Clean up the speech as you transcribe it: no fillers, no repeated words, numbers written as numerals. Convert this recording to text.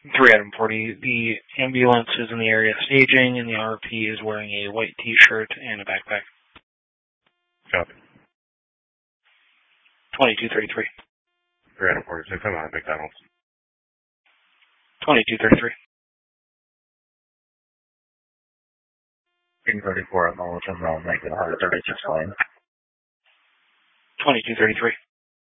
3 Item 40. The ambulance is in the area staging, and the RP is wearing a white t-shirt and a backpack. Copy. 2233. 3 Item 46, I'm out of McDonald's. 2233. 34 at Molotov, I'll make it 136 lane. 2233.